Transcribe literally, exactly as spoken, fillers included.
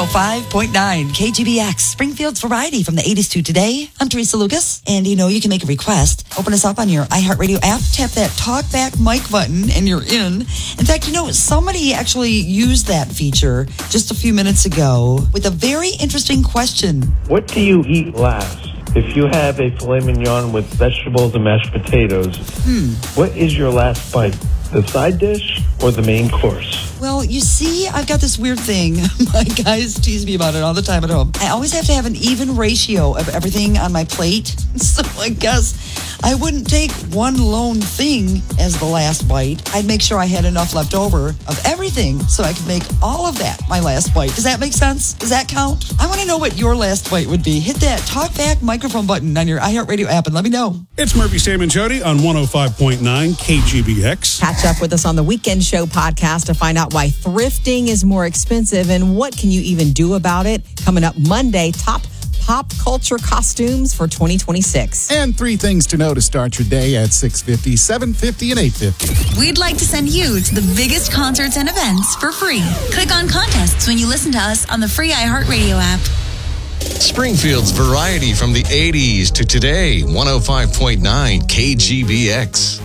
oh five point nine K G B X, Springfield's variety from the eighties to today. I'm Teresa Lucas, and you know you can make a request. Open us up on your iHeartRadio app, tap that talkback mic button, and you're in. In fact, you know, somebody actually used that feature just a few minutes ago with a very interesting question. What do you eat last? If you have a filet mignon with vegetables and mashed potatoes, hmm. what is your last bite? The side dish or the main course? Well, you see, I've got this weird thing. My guys tease me about it all the time at home. I always have to have an even ratio of everything on my plate. So I guess I wouldn't take one lone thing as the last bite. I'd make sure I had enough left over of everything so I could make all of that my last bite. Does that make sense? Does that count? I want to know what your last bite would be. Hit that talkback microphone button on your iHeartRadio app and let me know. It's Murphy, Sam, and Jody on one oh five point nine K G B X. Catch up with us on the Weekend Show podcast to find out why thrifting is more expensive and what can you even do about it. Coming up Monday, top pop culture costumes for twenty twenty-six. And three things to know to start your day at six fifty, seven fifty, and eight fifty. We'd like to send you to the biggest concerts and events for free. Click on contests when you listen to us on the free iHeartRadio app. Springfield's variety from the eighties to today, one oh five point nine K G B X.